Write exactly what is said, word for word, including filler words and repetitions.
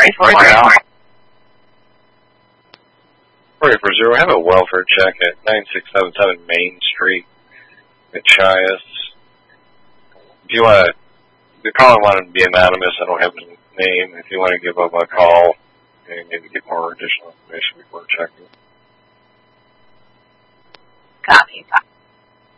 three four zero. three four zero, have a welfare check at nine six seven seven Main Street at Chias. If you want to, the caller wanted to be anonymous. I don't have his name. If you want to give up a call and maybe get more additional information before checking. Copy.